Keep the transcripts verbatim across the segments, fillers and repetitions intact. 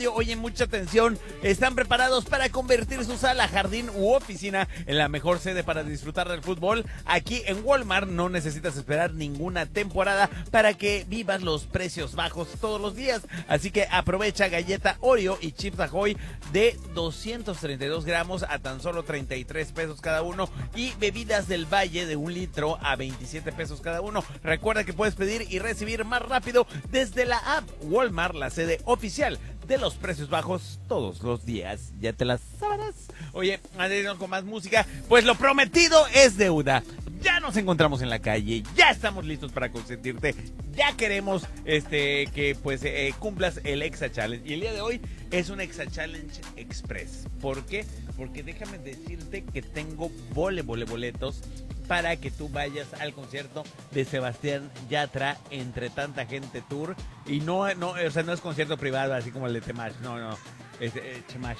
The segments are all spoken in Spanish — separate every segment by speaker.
Speaker 1: Oye, mucha atención, están preparados para convertir su sala, jardín u oficina en la mejor sede para disfrutar del fútbol. Aquí en Walmart no necesitas esperar ninguna temporada para que vivas los precios bajos todos los días. Así que aprovecha galleta Oreo y chips Ahoy de doscientos treinta y dos gramos a tan solo treinta y tres pesos cada uno, y bebidas del Valle de un litro a veintisiete pesos cada uno. Recuerda que puedes pedir y recibir más rápido desde la app. Walmart, la sede oficial de los precios bajos todos los días. Ya te las sabrás. Oye, adelante con más música. Pues lo prometido es deuda. Ya nos encontramos en la calle, ya estamos listos para consentirte, ya queremos este que pues eh, cumplas el Exa Challenge. Y el día de hoy es un Exa Challenge Express. ¿Por qué? Porque déjame decirte que tengo vole, vole, boletos para que tú vayas al concierto de Sebastián Yatra, Entre Tanta Gente Tour. Y no, no, o sea, no es concierto privado así como el de Temash, no, no. Este, eh, Chemash.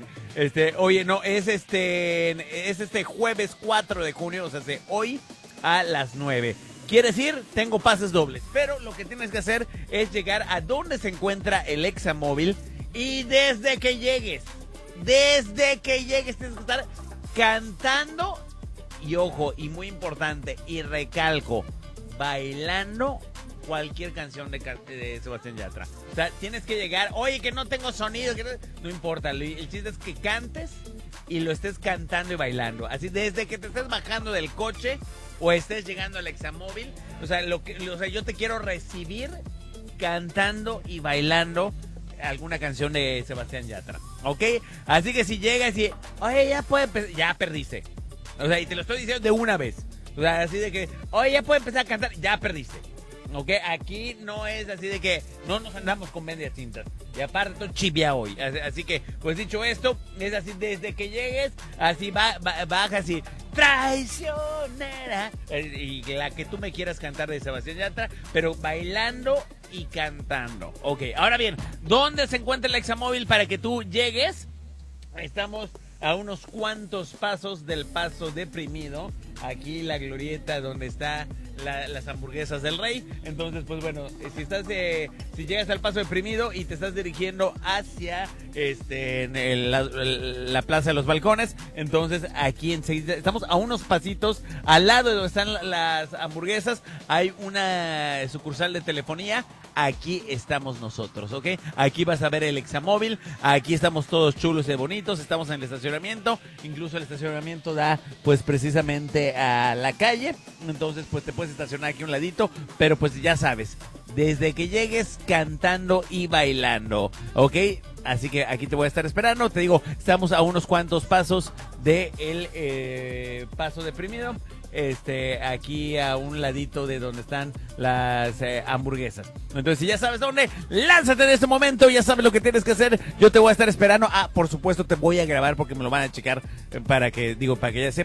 Speaker 1: Este, oye, no, es este, es este jueves cuatro de junio, o sea, de hoy a las nueve. Quiere decir, tengo pases dobles, pero lo que tienes que hacer es llegar a donde se encuentra el Exa Móvil, y desde que llegues, desde que llegues tienes que estar cantando, y ojo, y muy importante, y recalco, bailando cualquier canción de, de Sebastián Yatra. O sea, tienes que llegar, oye, que no tengo sonido, que no, no importa, el chiste es que cantes y lo estés cantando y bailando. Así, desde que te estés bajando del coche o estés llegando al Examóvil, o sea, lo que, o sea, yo te quiero recibir cantando y bailando alguna canción de Sebastián Yatra, ¿ok? Así que si llegas y, oye, ya puede, ya perdiste. O sea, y te lo estoy diciendo de una vez. O sea, así de que, oye, ya puede empezar a cantar, ya perdiste. Ok, aquí no es así de que no nos andamos con medias tintas. Y aparte todo chivia hoy. Así, así que, pues dicho esto, es así desde que llegues, así va, va, baja así, traicionera. Y la que tú me quieras cantar de Sebastián Yatra, pero bailando y cantando. Ok, ahora bien, ¿dónde se encuentra el Examóvil para que tú llegues? Estamos a unos cuantos pasos del Paso Deprimido. Aquí la glorieta donde está la, las hamburguesas del Rey. Entonces, pues bueno, si estás de, si llegas al Paso Deprimido y te estás dirigiendo hacia este en el, la, la Plaza de los Balcones, entonces aquí enseguida estamos a unos pasitos al lado de donde están las hamburguesas. Hay una sucursal de telefonía. Aquí estamos nosotros, ¿ok? Aquí vas a ver el Examóvil. Aquí estamos todos chulos y bonitos. Estamos en el estacionamiento. Incluso el estacionamiento da, pues, precisamente a la calle. Entonces, pues, te puedes estacionar aquí a un ladito. Pero, pues, ya sabes, desde que llegues cantando y bailando, ¿ok? Así que aquí te voy a estar esperando. Te digo, estamos a unos cuantos pasos de el eh, Paso Deprimido. Este, aquí a un ladito de donde están las eh, hamburguesas. Entonces, si ya sabes dónde, lánzate en este momento, ya sabes lo que tienes que hacer. Yo te voy a estar esperando. Ah, por supuesto, te voy a grabar porque me lo van a checar para que, digo, para que ya sepas.